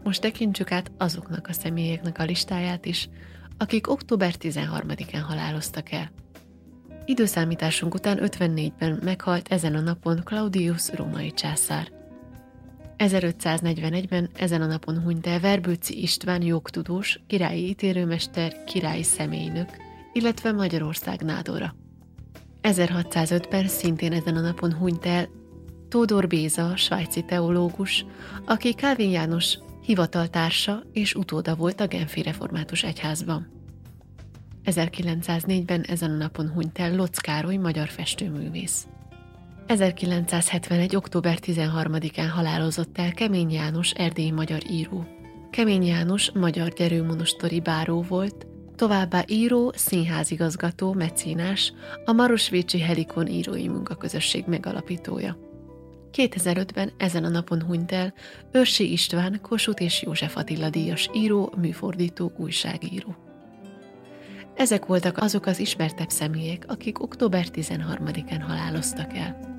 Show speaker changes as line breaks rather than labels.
Most tekintsük át azoknak a személyeknek a listáját is, akik október 13-án haláloztak el. Időszámításunk után 54-ben meghalt ezen a napon Claudius római császár. 1541-ben ezen a napon hunyt el Verbőczy István jogtudós, királyi ítélőmester, királyi személynök, illetve Magyarország nádora. 1605-ben szintén ezen a napon hunyt el Tódor Béza, svájci teológus, aki Kálvin János hivataltársa és utóda volt a Genfi Református Egyházban. 1904-ben ezen a napon hunyt el Lotz Károly, magyar festőművész. 1971. október 13-án halálozott el Kemény János, erdélyi magyar író. Kemény János magyar gyerőmonostori báró volt, továbbá író, színházigazgató, mecénás, a Marosvécsi Helikon írói munkaközösség megalapítója. 2005-ben ezen a napon hunyt el Őrsi István, Kossuth és József Attila díjas író, műfordító, újságíró. Ezek voltak azok az ismertebb személyek, akik október 13-án haláloztak el.